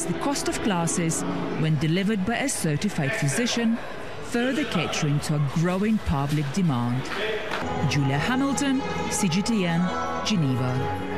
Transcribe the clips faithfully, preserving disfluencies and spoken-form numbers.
the cost of classes when delivered by a certified physician, further catering to a growing public demand. Julia Hamilton, C G T N, Geneva.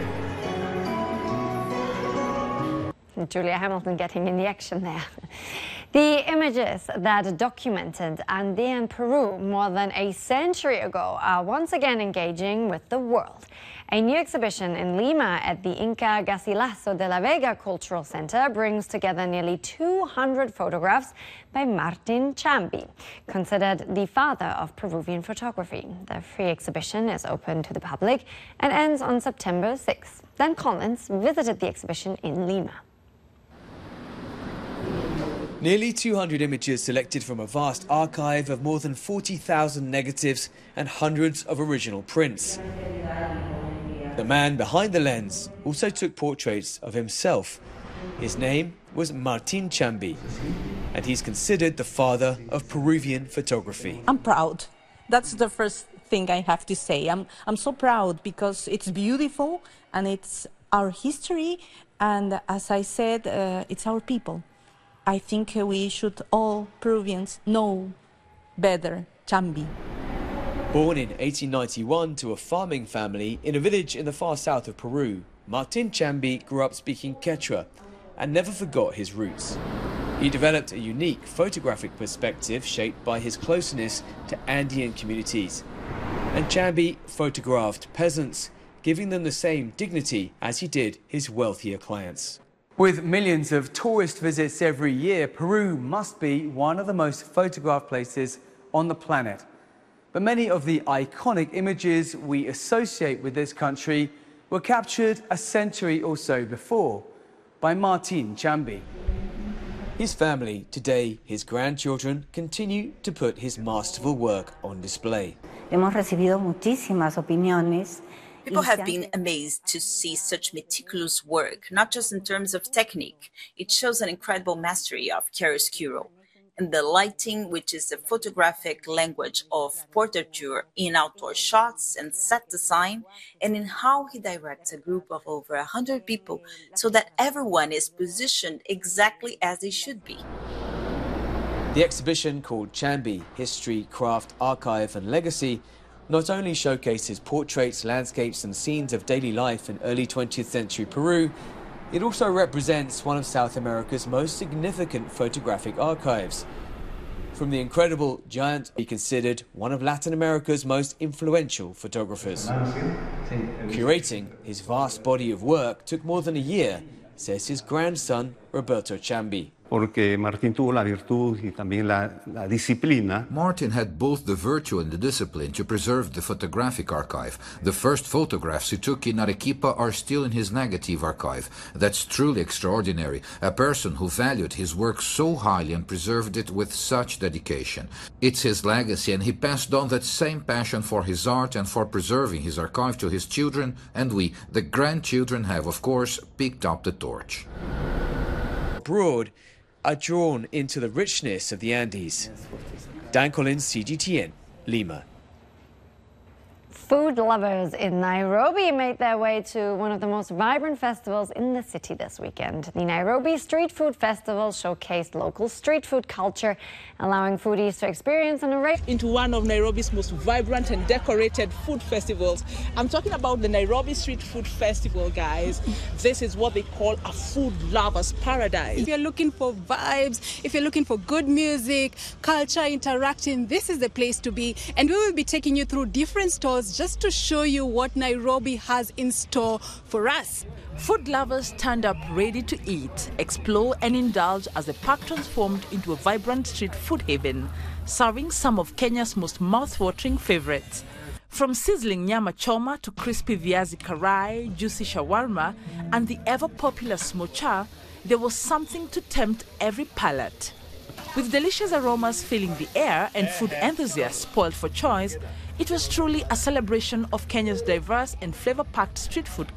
Julia Hamilton getting in the action there. The images that documented Andean Peru more than a century ago are once again engaging with the world. A new exhibition in Lima at the Inca Garcilaso de la Vega Cultural Center brings together nearly two hundred photographs by Martin Chambi, considered the father of Peruvian photography. The free exhibition is open to the public and ends on September sixth. Dan Collins visited the exhibition in Lima. Nearly two hundred images selected from a vast archive of more than forty thousand negatives and hundreds of original prints. The man behind the lens also took portraits of himself. His name was Martin Chambi, and he's considered the father of Peruvian photography. I'm proud. That's the first thing I have to say. I'm, I'm so proud because it's beautiful and it's our history, and as I said, uh, it's our people. I think we should all Peruvians know better Chambi. Born in eighteen ninety-one to a farming family in a village in the far south of Peru, Martin Chambi grew up speaking Quechua and never forgot his roots. He developed a unique photographic perspective shaped by his closeness to Andean communities. And Chambi photographed peasants, giving them the same dignity as he did his wealthier clients. With millions of tourist visits every year, Peru must be one of the most photographed places on the planet. But many of the iconic images we associate with this country were captured a century or so before by Martin Chambi. His family, today his grandchildren, continue to put his masterful work on display. Hemos recibido muchísimas opiniones. People have been amazed to see such meticulous work, not just in terms of technique. It shows an incredible mastery of chiaroscuro. And the lighting, which is the photographic language of portraiture in outdoor shots and set design, and in how he directs a group of over one hundred people so that everyone is positioned exactly as they should be. The exhibition, called Chambi, History, Craft, Archive and Legacy, not only showcases portraits, landscapes and scenes of daily life in early twentieth century Peru, it also represents one of South America's most significant photographic archives. From the incredible giant, he considered one of Latin America's most influential photographers. Curating his vast body of work took more than a year, says his grandson, Roberto Chambi. Porque Martín tuvo la virtud y también la, la disciplina. Martin had both the virtue and the discipline to preserve the photographic archive. The first photographs he took in Arequipa are still in his negative archive. That's truly extraordinary. A person who valued his work so highly and preserved it with such dedication. It's his legacy, and he passed on that same passion for his art and for preserving his archive to his children, and we, the grandchildren, have, of course, picked up the torch. Abroad, are drawn into the richness of the Andes. Dan Collins, C G T N, Lima. Food lovers in Nairobi made their way to one of the most vibrant festivals in the city this weekend. The Nairobi Street Food Festival showcased local street food culture, allowing foodies to experience an array. Into one of Nairobi's most vibrant and decorated food festivals. I'm talking about the Nairobi Street Food Festival, guys. This is what they call a food lover's paradise. If you're looking for vibes, if you're looking for good music, culture interacting, this is the place to be. And we will be taking you through different stores just to show you what Nairobi has in store for us. Food lovers turned up ready to eat, explore and indulge as the park transformed into a vibrant street food haven, serving some of Kenya's most mouth-watering favorites. From sizzling nyama choma to crispy viazi karai, juicy shawarma and the ever-popular smocha, there was something to tempt every palate. With delicious aromas filling the air and food enthusiasts spoiled for choice, it was truly a celebration of Kenya's diverse and flavor-packed street food